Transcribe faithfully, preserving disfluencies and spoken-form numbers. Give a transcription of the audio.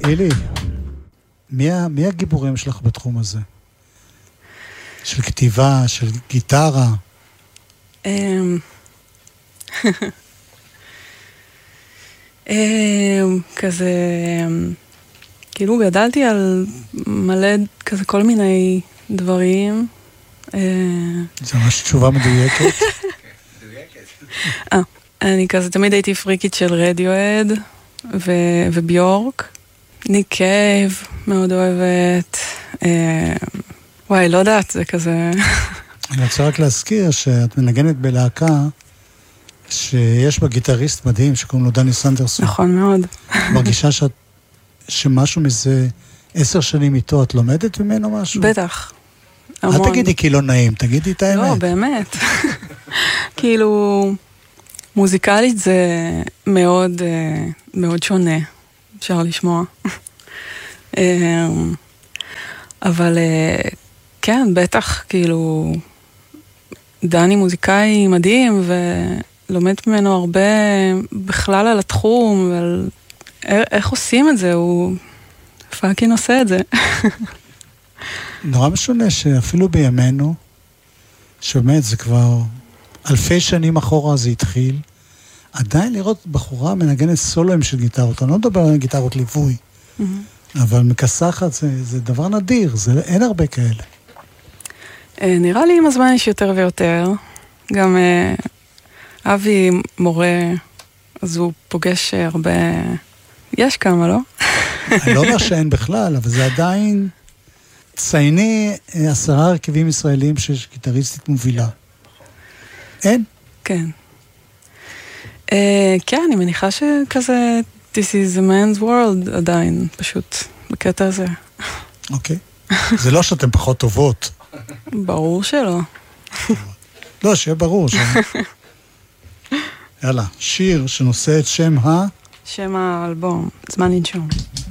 אילי, מי, מי הגיבורים שלך בתחום הזה? של כתיבה, של גיטרה? כזה, כאילו גדלתי על מלא כזה כל מיני דברים. זה ממש תשובה מדויקת. אה, אני כזה תמיד הייתי פריקית של רדיואד וביורק. ניק קייב, מאוד אוהבת. וואי, לא יודעת, זה כזה... אני רוצה רק להזכיר שאת מנגנת בלהקה שיש בה גיטריסט מדהים שקוראים לו דני סנדרסון. נכון מאוד. מרגישה שאת, שמשהו מזה עשר שנים איתו, את לומדת ממנו משהו? בטח. אל תגידי כי לא נעים, תגידי את האמת. לא, באמת. כאילו, מוזיקלית זה מאוד, מאוד שונה, אפשר לשמוע. אבל כן, בטח, כאילו, דני מוזיקאי מדהים, ולומד ממנו הרבה בכלל על התחום, ועל איך עושים את זה, הוא פאקינג עושה את זה. נורא משונה שאפילו בימינו, שבאמת זה כבר אלפי שנים אחורה זה התחיל, עדיין לראות בחורה מנגנת סולוים של גיטרות, אני לא מדבר על גיטרות ליווי, mm-hmm. אבל מכסחת זה, זה דבר נדיר, זה, אין הרבה כאלה. נראה לי עם הזמן יש יותר ויותר, גם אבי מורה, אז הוא פוגש הרבה, יש כמה, לא? אני לא אומר שאין בכלל, אבל זה עדיין... צייני עשרה הרכבים ישראלים שיש גיטריסטית מובילה. אין? כן. Uh, כן, אני מניחה שכזה, this is a man's world עדיין, פשוט, בקטע הזה. אוקיי. זה לא שאתם פחות טובות. ברור שלא. לא, שיהיה ברור. ש... יאללה, שיר שנושא את שם ה... שם האלבום, זמן לנשום.